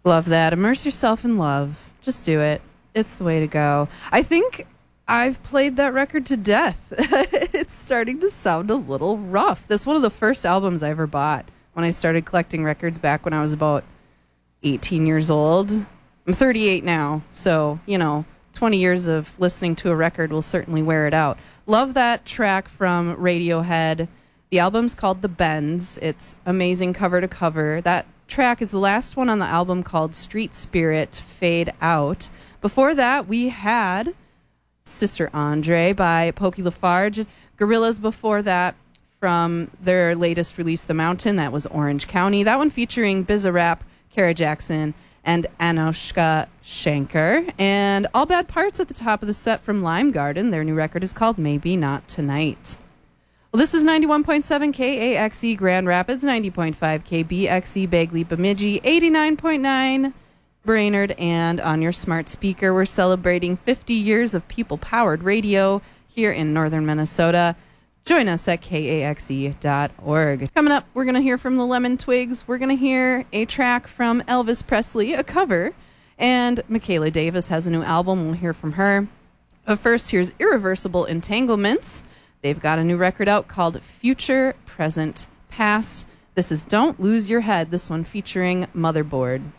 Love that. Immerse yourself in love. Just do it. It's the way to go. I think I've played that record to death. It's starting to sound a little rough. That's one of the first albums I ever bought when I started collecting records back when I was about 18 years old. I'm 38 now, so, 20 years of listening to a record will certainly wear it out. Love that track from Radiohead. The album's called The Bends. It's amazing cover to cover. That track is the last one on the album called Street Spirit Fade Out. Before that, we had Sister Andre by Pokey Lafarge. Gorillaz before that from their latest release, The Mountain. That was Orange County. That one featuring Bizarrap, Kara Jackson, and Anushka Shankar. And All Bad Parts at the top of the set from Lime Garden. Their new record is called Maybe Not Tonight. Well, this is 91.7 KAXE Grand Rapids, 90.5 KBXE Bagley Bemidji, 89.9 Brainerd, and on your smart speaker, we're celebrating 50 years of people-powered radio here in northern Minnesota. Join us at kaxe.org. Coming up, we're going to hear from the Lemon Twigs. We're going to hear a track from Elvis Presley, a cover, and Michaela Davis has a new album. We'll hear from her. But first, here's Irreversible Entanglements. They've got a new record out called Future, Present, Past. This is Don't Lose Your Head, this one featuring Motherboard.